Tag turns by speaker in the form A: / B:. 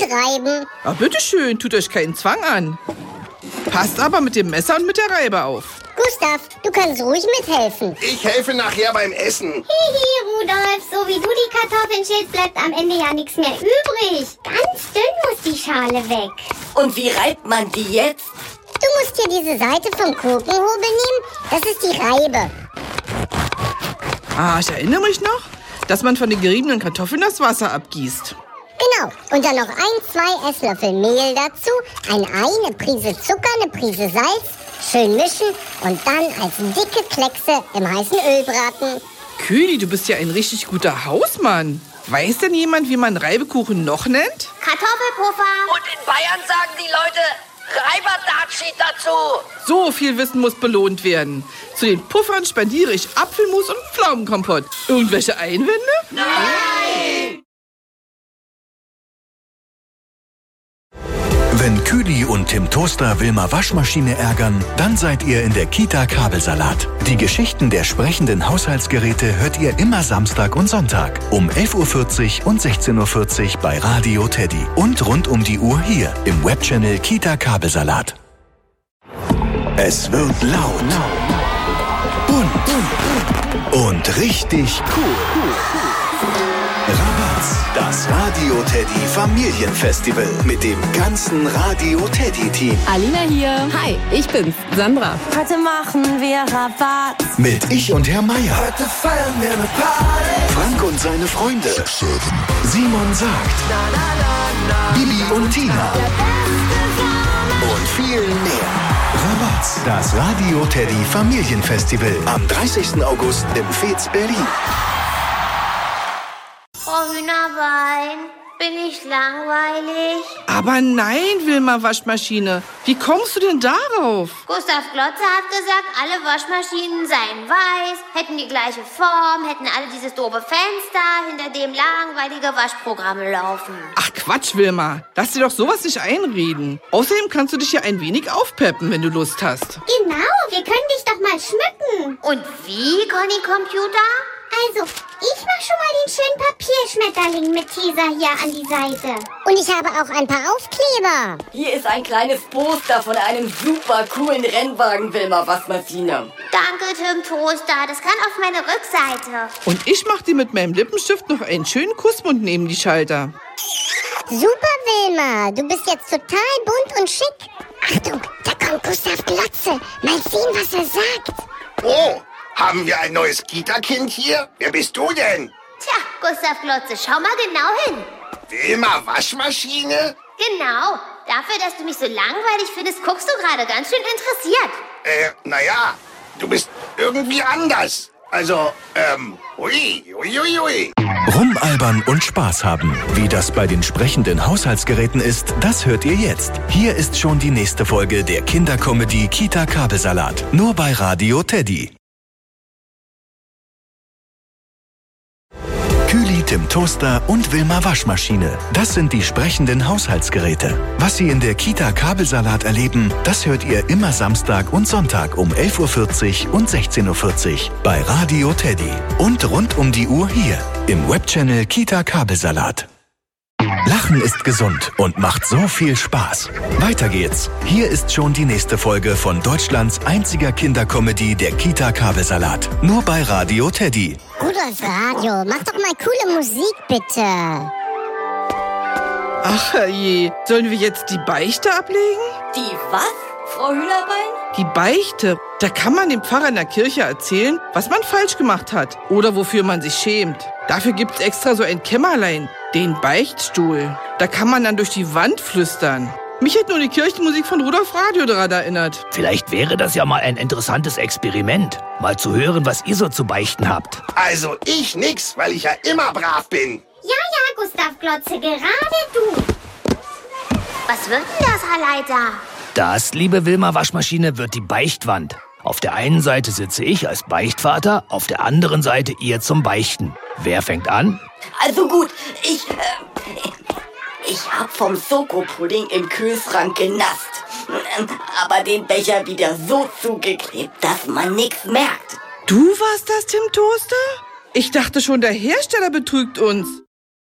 A: reiben.
B: Ah, bitteschön, tut euch keinen Zwang an. Passt aber mit dem Messer und mit der Reibe auf.
A: Gustav, du kannst ruhig mithelfen.
C: Ich helfe nachher beim Essen.
D: Hihi, Rudolf, so wie du die Kartoffeln schälst, bleibt am Ende ja nichts mehr übrig. Ganz dünn muss die Schale weg.
E: Und wie reibt man die jetzt?
A: Du musst hier diese Seite vom Gurkenhobel nehmen. Das ist die Reibe.
B: Ah, ich erinnere mich noch, dass man von den geriebenen Kartoffeln das Wasser abgießt.
A: Genau. Und dann noch 1-2 Esslöffel Mehl dazu, eine Prise Zucker, eine Prise Salz, schön mischen und dann als dicke Kleckse im heißen Öl braten.
B: Kühli, du bist ja ein richtig guter Hausmann. Weiß denn jemand, wie man Reibekuchen noch nennt?
D: Kartoffelpuffer.
E: Und in Bayern sagen die Leute Reiberdatschi dazu.
B: So viel Wissen muss belohnt werden. Zu den Puffern spendiere ich Apfelmus und Pflaumenkompott. Irgendwelche Einwände?
E: Nein!
F: Wenn Küli und Tim Toaster Wilma Waschmaschine ärgern, dann seid ihr in der Kita Kabelsalat. Die Geschichten der sprechenden Haushaltsgeräte hört ihr immer Samstag und Sonntag um 11.40 Uhr und 16.40 Uhr bei Radio Teddy. Und rund um die Uhr hier im Webchannel Kita Kabelsalat. Es wird laut, bunt und richtig cool. Rabatz, das Radio Teddy Familienfestival mit dem ganzen Radio Teddy Team.
G: Alina hier. Hi, ich bin's, Sandra.
H: Heute machen wir Rabatz.
F: Mit Ich und Herr Meier.
H: Heute feiern wir eine Party.
F: Frank und seine Freunde. Simon sagt. Bibi und Tina. Und viel mehr. Rabatz, das Radio Teddy Familienfestival am 30. August im Fez Berlin.
D: Frau Hühnerbein, bin ich langweilig?
B: Aber nein, Wilma Waschmaschine. Wie kommst du denn darauf?
D: Gustav Glotze hat gesagt, alle Waschmaschinen seien weiß, hätten die gleiche Form, hätten alle dieses doofe Fenster, hinter dem langweilige Waschprogramme laufen.
B: Ach Quatsch, Wilma. Lass dir doch sowas nicht einreden. Außerdem kannst du dich ja ein wenig aufpeppen, wenn du Lust hast.
D: Genau, wir können dich doch mal schmücken. Und wie, Conny Computer? Also, ich mach schon mal den schönen Papierschmetterling mit Tesa hier an die Seite.
A: Und ich habe auch ein paar Aufkleber.
E: Hier ist ein kleines Poster von einem super coolen Rennwagen, Wilma Waschmaschine.
D: Danke, Tim Toaster, das kann auf meine Rückseite.
B: Und ich mach dir mit meinem Lippenstift noch einen schönen Kussmund neben die Schalter.
A: Super, Wilma. Du bist jetzt total bunt und schick. Achtung, da kommt Gustav Glotze. Mal sehen, was er sagt.
C: Oh, haben wir ein neues Kita-Kind hier? Wer bist du denn?
D: Tja, Gustav Glotze, schau mal genau hin.
C: Wilma Waschmaschine?
D: Genau. Dafür, dass du mich so langweilig findest, guckst du gerade ganz schön interessiert.
C: Naja, du bist irgendwie anders. Also, ui.
F: Rumalbern und Spaß haben. Wie das bei den sprechenden Haushaltsgeräten ist, das hört ihr jetzt. Hier ist schon die nächste Folge der Kindercomedy Kita Kabelsalat. Nur bei Radio Teddy. Küli, Tim Toaster und Wilma Waschmaschine. Das sind die sprechenden Haushaltsgeräte. Was Sie in der Kita Kabelsalat erleben, das hört ihr immer Samstag und Sonntag um 11.40 Uhr und 16.40 Uhr bei Radio Teddy. Und rund um die Uhr hier im Webchannel Kita Kabelsalat. Lachen ist gesund und macht so viel Spaß. Weiter geht's. Hier ist schon die nächste Folge von Deutschlands einziger Kindercomedy, der Kita Kabelsalat. Nur bei Radio Teddy.
A: Rudolf Radio, mach doch mal coole Musik, bitte.
B: Ach je, sollen wir jetzt die Beichte ablegen?
E: Die was, Frau Hühnerbein?
B: Die Beichte. Da kann man dem Pfarrer in der Kirche erzählen, was man falsch gemacht hat oder wofür man sich schämt. Dafür gibt's extra so ein Kämmerlein, den Beichtstuhl. Da kann man dann durch die Wand flüstern. Mich hat nur die Kirchenmusik von Rudolf Radio daran erinnert.
I: Vielleicht wäre das ja mal ein interessantes Experiment. Mal zu hören, was ihr so zu beichten habt.
C: Also ich nix, weil ich ja immer brav bin.
D: Ja, Gustav Glotze, gerade du. Was wird denn das, Herr Leiter?
I: Das, liebe Wilma Waschmaschine, wird die Beichtwand. Auf der einen Seite sitze ich als Beichtvater, auf der anderen Seite ihr zum Beichten. Wer fängt an?
E: Also gut, ich hab vom Schokopudding im Kühlschrank genasst. Aber den Becher wieder so zugeklebt, dass man nichts merkt.
B: Du warst das, Tim Toaster? Ich dachte schon, der Hersteller betrügt uns.